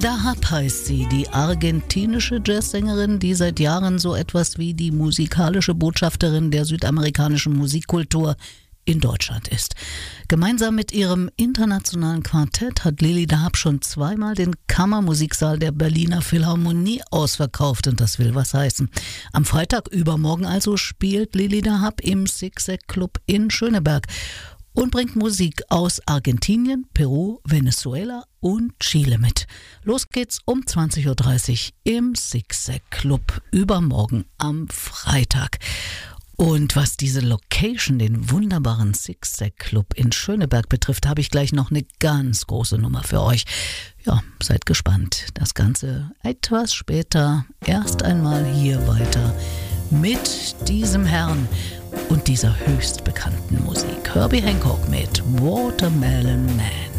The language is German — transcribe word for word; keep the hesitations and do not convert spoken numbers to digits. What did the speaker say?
Dahab heißt sie, die argentinische Jazzsängerin, die seit Jahren so etwas wie die musikalische Botschafterin der südamerikanischen Musikkultur in Deutschland ist. Gemeinsam mit ihrem internationalen Quartett hat Lili Dahab schon zweimal den Kammermusiksaal der Berliner Philharmonie ausverkauft, und das will was heißen. Am Freitag übermorgen also spielt Lili Dahab im Zigzag Club in Schöneberg und bringt Musik aus Argentinien, Peru, Venezuela und Chile mit. Los geht's um zwanzig Uhr dreißig im Zigzag Club übermorgen am Freitag. Und was diese Location, den wunderbaren Zigzag Club in Schöneberg betrifft, habe ich gleich noch eine ganz große Nummer für euch. Ja, seid gespannt. Das Ganze etwas später. Erst einmal hier weiter mit diesem Herrn und dieser höchst bekannten Musik. Herbie Hancock mit Watermelon Man.